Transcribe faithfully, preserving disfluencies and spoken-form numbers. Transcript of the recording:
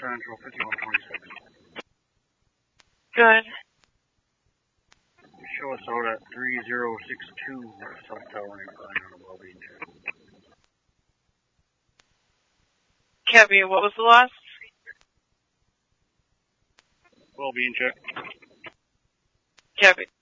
Central fifty-one twenty-six. Good. Show us out at three zero six two South Tower incline on a well-being check. Cabby, what was the last? Well-being check. Cabby.